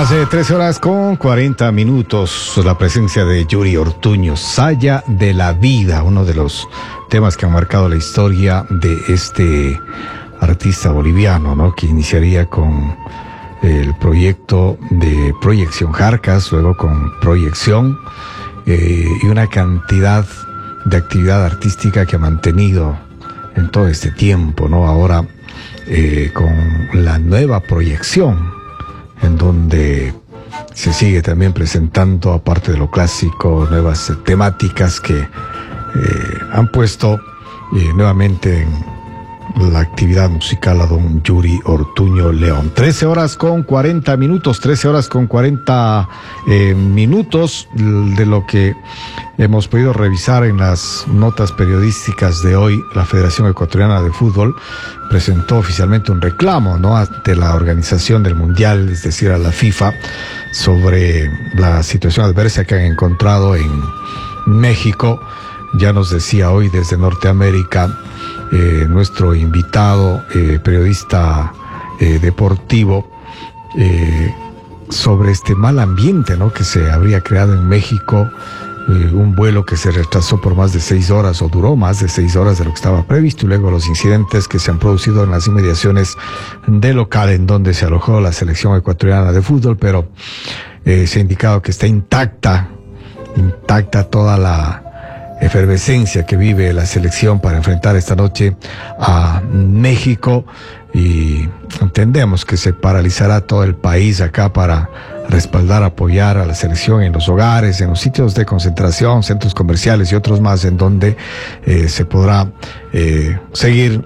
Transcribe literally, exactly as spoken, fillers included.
Hace trece horas con cuarenta minutos, la presencia de Yuri Ortuño, Saya de la Vida, uno de los temas que han marcado la historia de este artista boliviano, ¿no? Que iniciaría con el proyecto de Proyección Jarcas, luego con Proyección, eh, y una cantidad de actividad artística que ha mantenido en todo este tiempo, ¿no? Ahora eh, con la nueva Proyección, en donde se sigue también presentando, aparte de lo clásico, nuevas eh, temáticas que eh, han puesto eh, nuevamente en la actividad musical a don Yuri Ortuño León. trece horas con cuarenta minutos, trece horas con cuarenta eh, minutos de lo que hemos podido revisar en las notas periodísticas de hoy. La Federación Ecuatoriana de Fútbol presentó oficialmente un reclamo, ¿no?, ante la organización del Mundial, es decir, a la FIFA, sobre la situación adversa que han encontrado en México. Ya nos decía hoy desde Norteamérica eh, nuestro invitado, eh, periodista eh, deportivo, eh, sobre este mal ambiente, ¿no?, que se habría creado en México. Eh, un vuelo que se retrasó por más de seis horas o duró más de seis horas de lo que estaba previsto, y luego los incidentes que se han producido en las inmediaciones del local en donde se alojó la selección ecuatoriana de fútbol, pero eh, se ha indicado que está intacta, intacta toda la efervescencia que vive la selección para enfrentar esta noche a México, y entendemos que se paralizará todo el país acá para respaldar, apoyar a la selección en los hogares, en los sitios de concentración, centros comerciales y otros más, en donde eh, se podrá eh, seguir